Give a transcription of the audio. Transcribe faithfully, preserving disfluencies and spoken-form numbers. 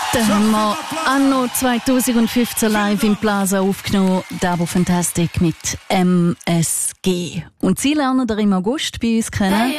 Dann haben wir anno zweitausendfünfzehn live im Plaza aufgenommen, Dabo Fantastic mit M S G. Und sie lernen ihr im August bei uns kennen.